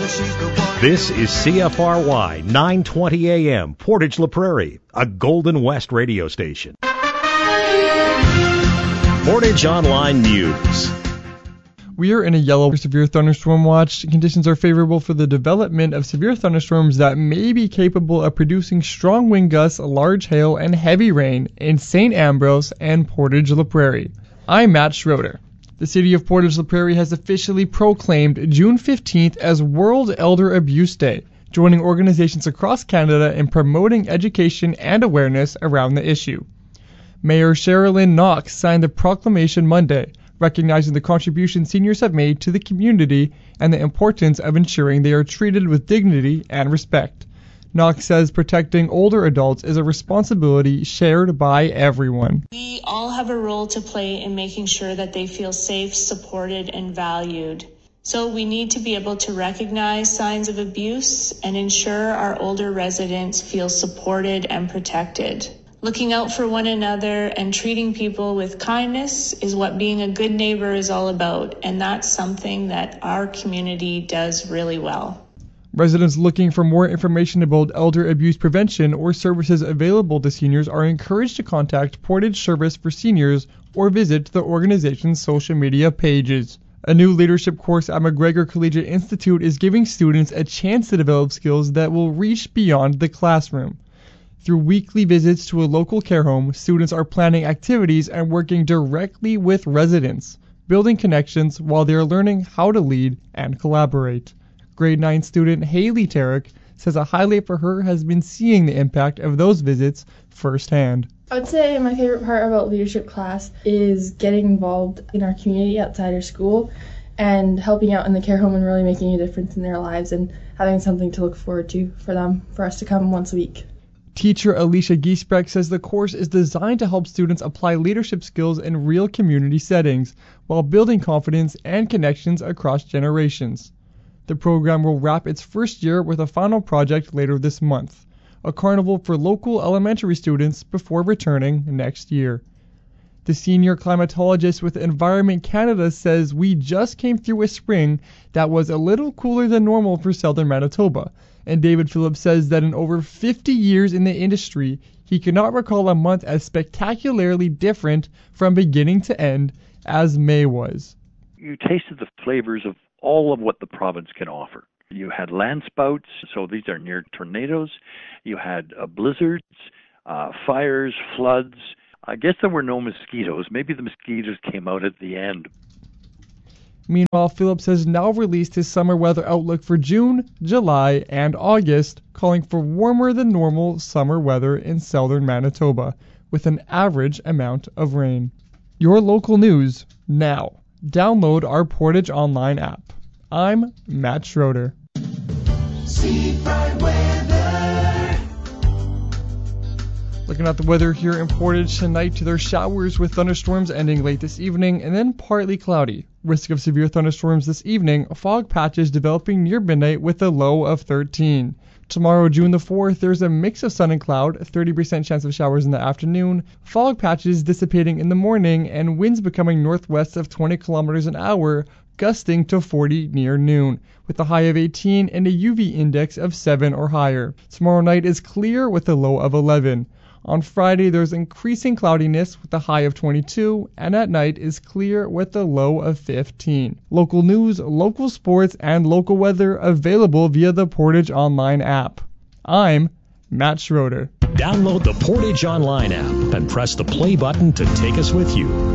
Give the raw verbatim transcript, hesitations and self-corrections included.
This is C F R Y nine twenty A M, Portage La Prairie, a Golden West radio station. Portage Online News. We are in a yellow for severe thunderstorm watch. Conditions are favorable for the development of severe thunderstorms that may be capable of producing strong wind gusts, large hail, and heavy rain in Saint Ambrose and Portage La Prairie. I'm Matt Schroeder. The city of Portage La Prairie has officially proclaimed June fifteenth as World Elder Abuse Day, joining organizations across Canada in promoting education and awareness around the issue. Mayor Sherilyn Knox signed the proclamation Monday, recognizing the contributions seniors have made to the community and the importance of ensuring they are treated with dignity and respect. Knox says protecting older adults is a responsibility shared by everyone. We all have a role to play in making sure that they feel safe, supported, and valued. So we need to be able to recognize signs of abuse and ensure our older residents feel supported and protected. Looking out for one another and treating people with kindness is what being a good neighbor is all about, and that's something that our community does really well. Residents looking for more information about elder abuse prevention or services available to seniors are encouraged to contact Portage Service for Seniors or visit the organization's social media pages. A new leadership course at McGregor Collegiate Institute is giving students a chance to develop skills that will reach beyond the classroom. Through weekly visits to a local care home, students are planning activities and working directly with residents, building connections while they are learning how to lead and collaborate. Grade nine student Haley Tarek says a highlight for her has been seeing the impact of those visits firsthand. I would say my favorite part about leadership class is getting involved in our community outside our school and helping out in the care home and really making a difference in their lives and having something to look forward to for them, for us to come once a week. Teacher Alicia Giesbrecht says the course is designed to help students apply leadership skills in real community settings while building confidence and connections across generations. The program will wrap its first year with a final project later this month, a carnival for local elementary students before returning next year. The senior climatologist with Environment Canada says we just came through a spring that was a little cooler than normal for southern Manitoba, and David Phillips says that in over fifty years in the industry, he cannot recall a month as spectacularly different from beginning to end as May was. You tasted the flavors of all of what the province can offer. You had landspouts, so these are near tornadoes. You had uh, blizzards, uh, fires, floods. I guess there were no mosquitoes. Maybe the mosquitoes came out at the end. Meanwhile, Phillips has now released his summer weather outlook for June, July, and August, calling for warmer than normal summer weather in southern Manitoba, with an average amount of rain. Your local news now. Download our Portage Online app. I'm Matt Schroeder. Seafront weather. Looking at the weather here in Portage tonight, there's showers with thunderstorms ending late this evening and then partly cloudy. Risk of severe thunderstorms this evening, fog patches developing near midnight with a low of thirteen. Tomorrow, June the fourth, there's a mix of sun and cloud, thirty percent chance of showers in the afternoon, fog patches dissipating in the morning, and winds becoming northwest of twenty kilometers an hour, gusting to forty near noon, with a high of eighteen and a U V index of seven or higher. Tomorrow night is clear with a low of eleven. On Friday, there's increasing cloudiness with a high of twenty-two, and at night is clear with a low of fifteen. Local news, local sports, and local weather available via the Portage Online app. I'm Matt Schroeder. Download the Portage Online app and press the play button to take us with you.